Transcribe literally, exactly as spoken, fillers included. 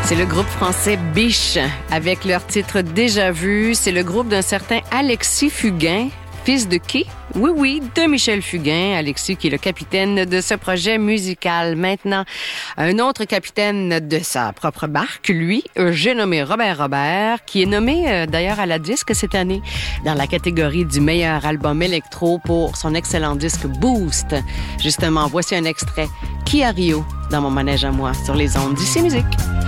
C'est le groupe français Biche avec leur titre Déjà vu. C'est le groupe d'un certain Alexis Fugain, fils de qui? Oui, oui, de Michel Fugain. Alexis qui est le capitaine de ce projet musical. Maintenant, un autre capitaine de sa propre barque, lui, j'ai nommé Robert Robert, qui est nommé euh, d'ailleurs à la disque cette année dans la catégorie du meilleur album électro pour son excellent disque Boost. Justement, voici un extrait. Qui a Rio dans mon manège à moi sur les ondes d'I C Musique.